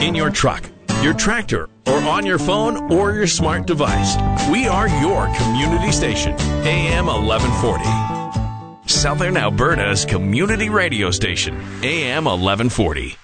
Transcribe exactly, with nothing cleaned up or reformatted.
in your truck, your tractor, or on your phone or your smart device. We are your community station, A M eleven forty. Southern Alberta's community radio station, A M eleven forty.